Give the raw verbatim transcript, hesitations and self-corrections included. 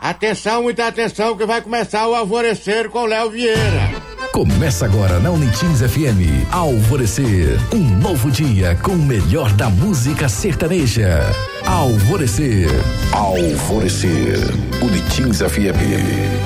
Atenção, muita atenção, que vai começar o Alvorecer com Léo Vieira. Começa agora na Unitins F M, Alvorecer, um novo dia com o melhor da música sertaneja. Alvorecer, Alvorecer, Unitins F M.